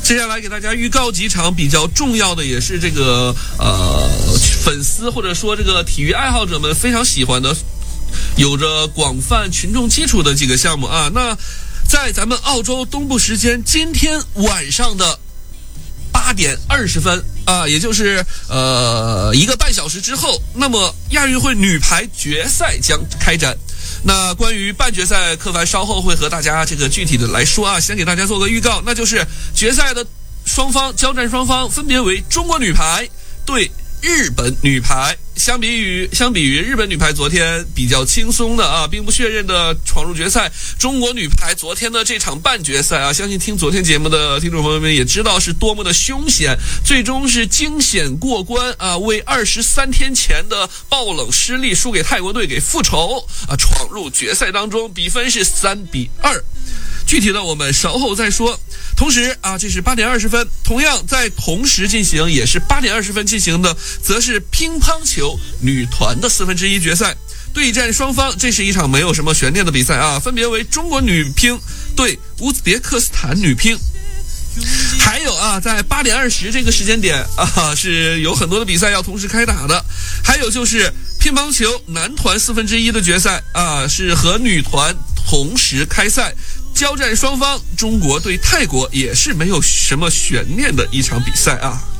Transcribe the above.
接下来给大家预告几场比较重要的，也是这个粉丝或者说这个体育爱好者们非常喜欢的，有着广泛群众基础的几个项目啊。那在咱们澳洲东部时间今天晚上的8点20分啊，也就是1个半小时之后，那么亚运会女排决赛将开展。那关于半决赛，柯凡稍后会和大家这个具体的来说啊，先给大家做个预告，那就是决赛的交战双方分别为中国女排对日本女排。相比于日本女排昨天比较轻松的啊，兵不血刃的闯入决赛，中国女排昨天的这场半决赛啊，相信听昨天节目的听众朋友们也知道是多么的凶险，最终是惊险过关啊，为23天前的爆冷失利输给泰国队给复仇啊，闯入决赛当中，比分是3-2。具体的我们稍后再说。同时啊，这是8点20分，同样在同时进行，也是8点20分进行的，则是乒乓球女团的1/4决赛。对战双方，这是一场没有什么悬念的比赛啊，分别为中国女乒对乌兹别克斯坦女乒。还有啊，在8点20这个时间点啊，是有很多的比赛要同时开打的。还有就是乒乓球男团1/4的决赛啊，是和女团同时开赛。交战双方，中国对泰国也是没有什么悬念的一场比赛啊。